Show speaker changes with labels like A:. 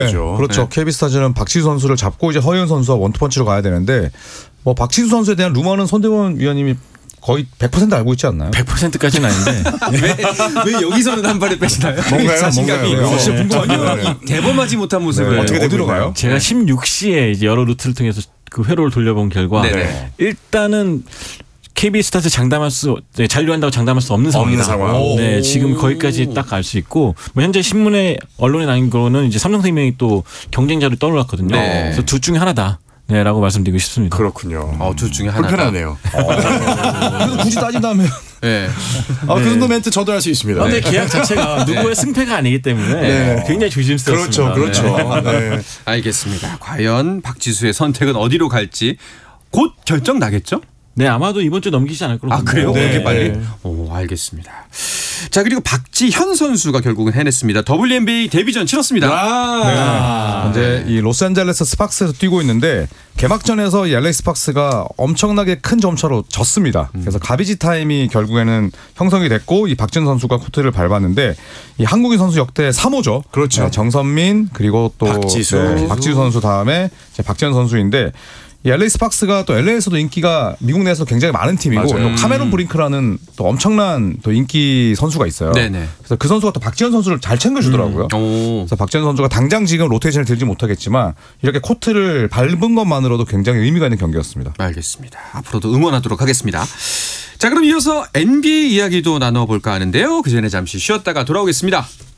A: 그렇죠. KB스타즈는 박지수 선수를 잡고 이제 허이은 선수와 원투펀치로 가야 되는데 뭐 박지수 선수에 대한 루머는 손대원 위원님이 거의 100% 알고 있지 않나요?
B: 100%까지는 아닌데
C: 왜 여기서는 한 발을 빼시나요? 자신감이
A: 뭔가요?
C: 전혀 대범하지 못한 모습을
A: 어디로 가요?
B: 제가 16시에 이제 여러 루트를 통해서 그 회로를 돌려본 결과 일단은 KB스타즈 잔류한다고 장담할 수 없는 상황이다. 네, 지금 거기까지 딱 알 수 있고 뭐 현재 신문에 언론에 나온 거는 이제 삼성생명이 또 경쟁자로 떠올랐거든요. 그래서 둘 중에 하나다. 네, 라고 말씀드리고 싶습니다.
D: 그렇군요.
C: 둘 중에 하나다.
D: 불편하네요.
A: 그래도 굳이 따진다면
C: 네.
D: 그 정도 멘트 저도 할 수 있습니다.
B: 그런데 계약 자체가 누구의 승패가 아니기 때문에 굉장히 조심스럽습니다.
D: 그렇죠. 네.
C: 알겠습니다. 과연 박지수의 선택은 어디로 갈지 곧 결정 나겠죠?
B: 네, 아마도 이번 주 넘기지 않을 거로 봅니다.
C: 그래요? 그렇게 빨리? 알겠습니다. 자, 그리고 박지현 선수가 결국은 해냈습니다. WNBA 데뷔전 치렀습니다.
A: 이제 이 로스앤젤레스 스팍스에서 뛰고 있는데 개막전에서 이 LA 스팍스가 엄청나게 큰 점차로 졌습니다. 그래서 가비지 타임이 결국에는 형성이 됐고 이 박지현 선수가 코트를 밟았는데 이 한국인 선수 역대 3호죠.
D: 그렇죠.
A: 정선민 그리고 또
D: 박지수
A: 선수 다음에 이제 박지현 선수인데 이 LA 스팍스가 또 LA에서도 인기가 미국 내에서 굉장히 많은 팀이고 또 카메론 브링크라는 또 엄청난 또 인기 선수가 있어요.
C: 네네.
A: 그래서 그 선수가 또 박지현 선수를 잘 챙겨주더라고요. 그래서 박지현 선수가 당장 지금 로테이션을 들지 못하겠지만 이렇게 코트를 밟은 것만으로도 굉장히 의미가 있는 경기였습니다.
C: 알겠습니다. 앞으로도 응원하도록 하겠습니다. 자, 그럼 이어서 NBA 이야기도 나눠볼까 하는데요. 그 전에 잠시 쉬었다가 돌아오겠습니다.